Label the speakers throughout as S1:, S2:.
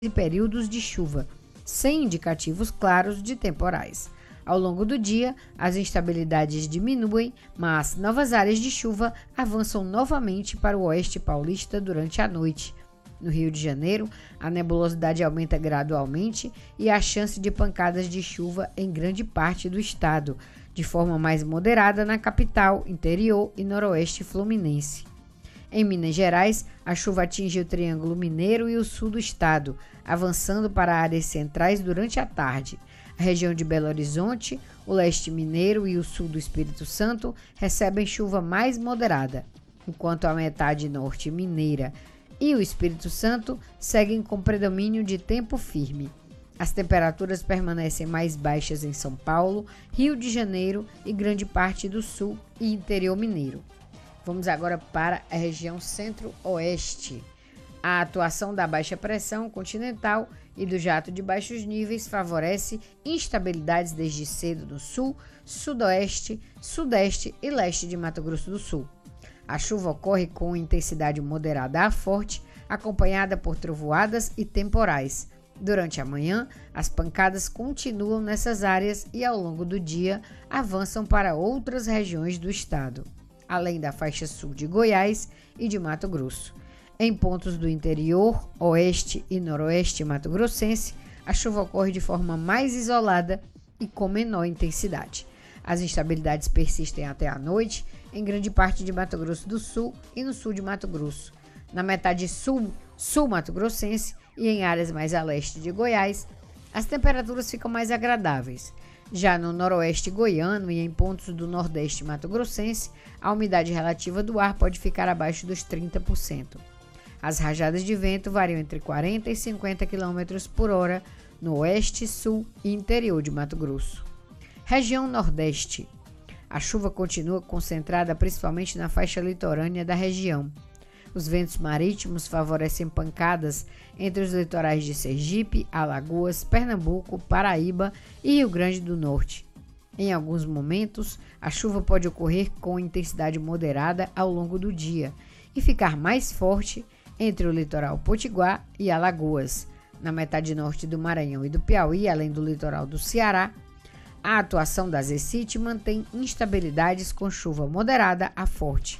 S1: e períodos de chuva, sem indicativos claros de temporais. Ao longo do dia, as instabilidades diminuem, mas novas áreas de chuva avançam novamente para o oeste paulista durante a noite. No Rio de Janeiro, a nebulosidade aumenta gradualmente e há chance de pancadas de chuva em grande parte do estado, de forma mais moderada na capital, interior e noroeste fluminense. Em Minas Gerais, a chuva atinge o Triângulo Mineiro e o sul do estado, avançando para áreas centrais durante a tarde. A região de Belo Horizonte, o leste mineiro e o sul do Espírito Santo recebem chuva mais moderada, enquanto a metade norte mineira e o Espírito Santo seguem com predomínio de tempo firme. As temperaturas permanecem mais baixas em São Paulo, Rio de Janeiro e grande parte do sul e interior mineiro. Vamos agora para a região centro-oeste. A atuação da baixa pressão continental e do jato de baixos níveis favorece instabilidades desde cedo no sul, sudoeste, sudeste e leste de Mato Grosso do Sul. A chuva ocorre com intensidade moderada a forte, acompanhada por trovoadas e temporais. Durante a manhã, as pancadas continuam nessas áreas e ao longo do dia avançam para outras regiões do estado, além da faixa sul de Goiás e de Mato Grosso. Em pontos do interior, oeste e noroeste mato-grossense, a chuva ocorre de forma mais isolada e com menor intensidade. As instabilidades persistem até a noite em grande parte de Mato Grosso do Sul e no sul de Mato Grosso. Na metade sul mato-grossense e em áreas mais a leste de Goiás, as temperaturas ficam mais agradáveis. Já no noroeste goiano e em pontos do nordeste mato-grossense, a umidade relativa do ar pode ficar abaixo dos 30%. As rajadas de vento variam entre 40 e 50 km por hora no oeste, sul e interior de Mato Grosso. Região Nordeste. A chuva continua concentrada principalmente na faixa litorânea da região. Os ventos marítimos favorecem pancadas entre os litorais de Sergipe, Alagoas, Pernambuco, Paraíba e Rio Grande do Norte. Em alguns momentos, a chuva pode ocorrer com intensidade moderada ao longo do dia e ficar mais forte entre o litoral potiguar e Alagoas. Na metade norte do Maranhão e do Piauí, além do litoral do Ceará, a atuação da Zecite mantém instabilidades com chuva moderada a forte.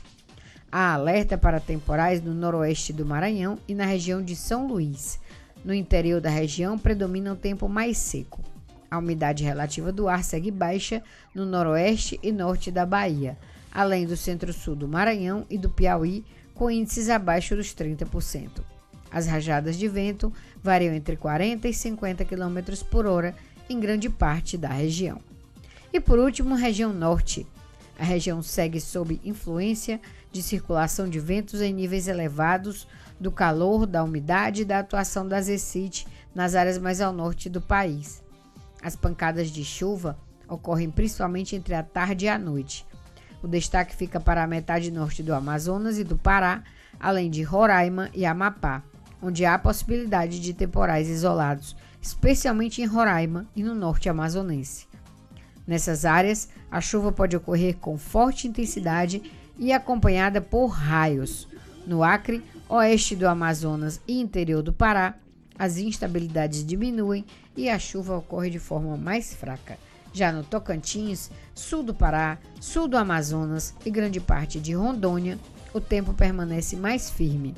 S1: Há alerta para temporais no noroeste do Maranhão e na região de São Luís. No interior da região predomina um tempo mais seco. A umidade relativa do ar segue baixa no noroeste e norte da Bahia, além do centro-sul do Maranhão e do Piauí, com índices abaixo dos 30%. As rajadas de vento variam entre 40 e 50 km por hora em grande parte da região. E por último, região norte. A região segue sob influência de circulação de ventos em níveis elevados, do calor, da umidade e da atuação da Zecite nas áreas mais ao norte do país. As pancadas de chuva ocorrem principalmente entre a tarde e a noite. O destaque fica para a metade norte do Amazonas e do Pará, além de Roraima e Amapá, onde há possibilidade de temporais isolados, especialmente em Roraima e no norte amazonense. Nessas áreas, a chuva pode ocorrer com forte intensidade e acompanhada por raios. No Acre, oeste do Amazonas e interior do Pará, as instabilidades diminuem e a chuva ocorre de forma mais fraca. Já no Tocantins, sul do Pará, sul do Amazonas e grande parte de Rondônia, o tempo permanece mais firme.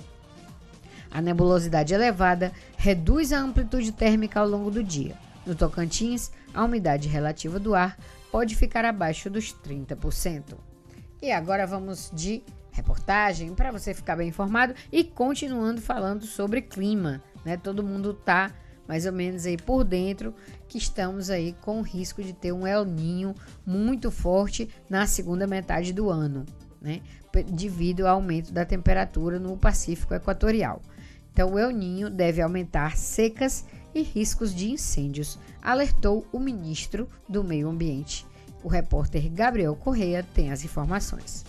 S1: A nebulosidade elevada reduz a amplitude térmica ao longo do dia. No Tocantins, a umidade relativa do ar pode ficar abaixo dos 30%. E agora vamos de reportagem para você ficar bem informado e continuando falando sobre clima, né? Todo mundo está mais ou menos aí por dentro que estamos aí com o risco de ter um El Niño muito forte na segunda metade do ano, né? Devido ao aumento da temperatura no Pacífico Equatorial. Então, o El Niño deve aumentar secas e riscos de incêndios, alertou o ministro do Meio Ambiente. O repórter Gabriel Correia tem as informações.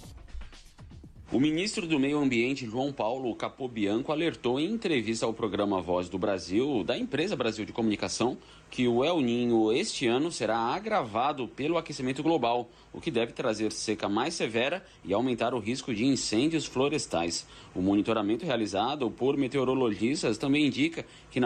S2: O ministro do Meio Ambiente, João Paulo Capobianco, alertou em entrevista ao programa Voz do Brasil, da empresa Brasil de Comunicação, que o El Niño este ano será agravado pelo aquecimento global, o que deve trazer seca mais severa e aumentar o risco de incêndios florestais. O monitoramento realizado por meteorologistas também indica que